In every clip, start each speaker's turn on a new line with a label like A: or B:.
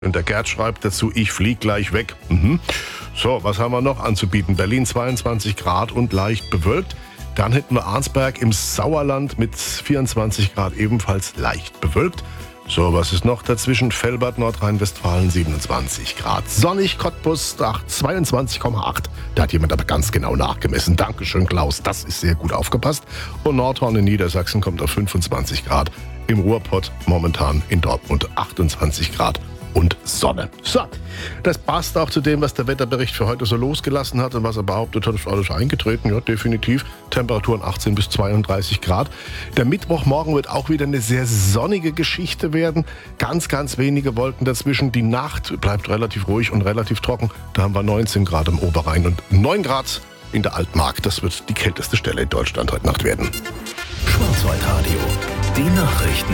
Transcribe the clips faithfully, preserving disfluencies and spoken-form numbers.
A: Und der Gerd schreibt dazu, ich flieg gleich weg. Mhm. So, was haben wir noch anzubieten? Berlin zweiundzwanzig Grad und leicht bewölkt. Dann hätten wir Arnsberg im Sauerland mit vierundzwanzig Grad ebenfalls leicht bewölkt. So, was ist noch dazwischen? Velbert, Nordrhein-Westfalen, siebenundzwanzig Grad. Sonnig, Cottbus, zweiundzwanzig Komma acht. Da hat jemand aber ganz genau nachgemessen. Dankeschön, Klaus, das ist sehr gut aufgepasst. Und Nordhorn in Niedersachsen kommt auf fünfundzwanzig Grad. Im Ruhrpott momentan in Dortmund achtundzwanzig Grad. Und Sonne. So, das passt auch zu dem, was der Wetterbericht für heute so losgelassen hat und was er behauptet hat, ist alles eingetreten. Ja, definitiv. Temperaturen achtzehn bis zweiunddreißig Grad. Der Mittwochmorgen wird auch wieder eine sehr sonnige Geschichte werden. Ganz, ganz wenige Wolken dazwischen. Die Nacht bleibt relativ ruhig und relativ trocken. Da haben wir neunzehn Grad im Oberrhein und neun Grad in der Altmark. Das wird die kälteste Stelle in Deutschland heute Nacht werden.
B: Schwarzwaldradio, die Nachrichten.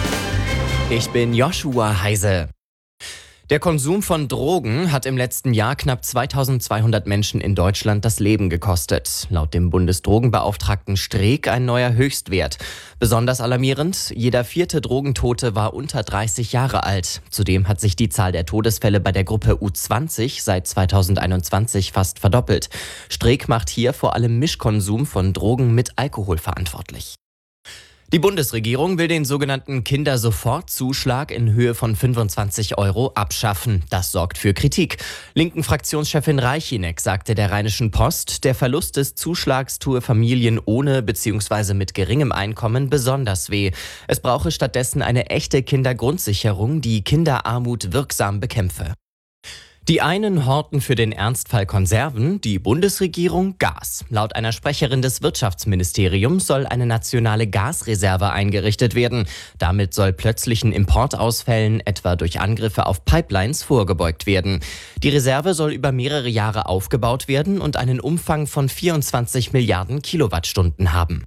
C: Ich bin Joshua Heise. Der Konsum von Drogen hat im letzten Jahr knapp zweitausendzweihundert Menschen in Deutschland das Leben gekostet. Laut dem Bundesdrogenbeauftragten Streeck ein neuer Höchstwert. Besonders alarmierend, jeder vierte Drogentote war unter dreißig Jahre alt. Zudem hat sich die Zahl der Todesfälle bei der Gruppe U zwanzig seit zweitausendeinundzwanzig fast verdoppelt. Streeck macht hier vor allem Mischkonsum von Drogen mit Alkohol verantwortlich. Die Bundesregierung will den sogenannten Kindersofortzuschlag in Höhe von fünfundzwanzig Euro abschaffen. Das sorgt für Kritik. Linken Fraktionschefin Reichinek sagte der Rheinischen Post, der Verlust des Zuschlags tue Familien ohne bzw. mit geringem Einkommen besonders weh. Es brauche stattdessen eine echte Kindergrundsicherung, die Kinderarmut wirksam bekämpfe. Die einen horten für den Ernstfall Konserven, die Bundesregierung Gas. Laut einer Sprecherin des Wirtschaftsministeriums soll eine nationale Gasreserve eingerichtet werden. Damit soll plötzlichen Importausfällen, etwa durch Angriffe auf Pipelines, vorgebeugt werden. Die Reserve soll über mehrere Jahre aufgebaut werden und einen Umfang von vierundzwanzig Milliarden Kilowattstunden haben.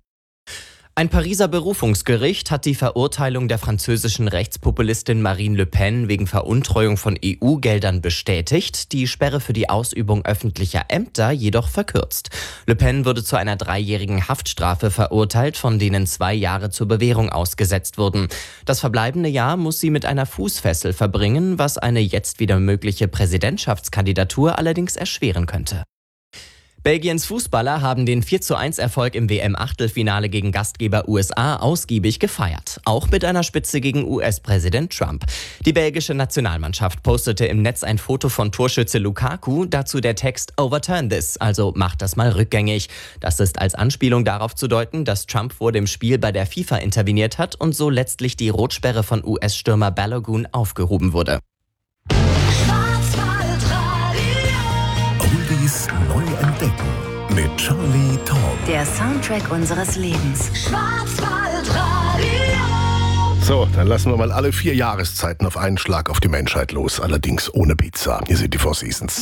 C: Ein Pariser Berufungsgericht hat die Verurteilung der französischen Rechtspopulistin Marine Le Pen wegen Veruntreuung von E U-Geldern bestätigt, die Sperre für die Ausübung öffentlicher Ämter jedoch verkürzt. Le Pen wurde zu einer dreijährigen Haftstrafe verurteilt, von denen zwei Jahre zur Bewährung ausgesetzt wurden. Das verbleibende Jahr muss sie mit einer Fußfessel verbringen, was eine jetzt wieder mögliche Präsidentschaftskandidatur allerdings erschweren könnte. Belgiens Fußballer haben den vier zu eins Erfolg im W M-Achtelfinale gegen Gastgeber U S A ausgiebig gefeiert. Auch mit einer Spitze gegen U S-Präsident Trump. Die belgische Nationalmannschaft postete im Netz ein Foto von Torschütze Lukaku, dazu der Text "Overturn this", also "Macht das mal rückgängig". Das ist als Anspielung darauf zu deuten, dass Trump vor dem Spiel bei der FIFA interveniert hat und so letztlich die Rotsperre von U S-Stürmer Balogun aufgehoben wurde.
B: Oldies neu entdecken mit Charlie Tong.
D: Der Soundtrack unseres Lebens.
E: Schwarzwaldradio.
A: So, dann lassen wir mal alle vier Jahreszeiten auf einen Schlag auf die Menschheit los. Allerdings ohne Pizza. Hier sind die Four Seasons.